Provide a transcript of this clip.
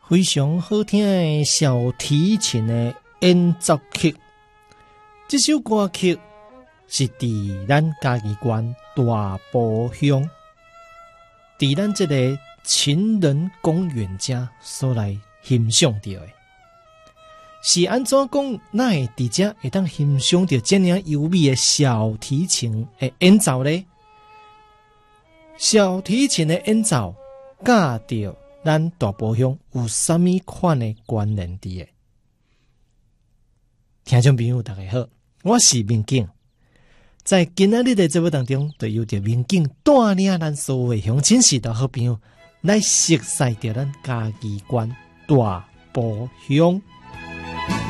非常好听的小提琴的演奏曲。这首歌曲是伫咱嘉义县大埔乡，伫咱这个情人公园遮所来欣赏到的。是安怎讲？哪会伫遮会当欣赏到这样优美的小提琴的演奏呢？小提琴的演奏，甲着咱大埔乡有啥物款的关联伫的？听众朋友大家好，我是民警。在今仔日的节目当中，就由着民警带领咱所有的乡亲士大好朋友来熟悉着咱嘉义县大埔乡。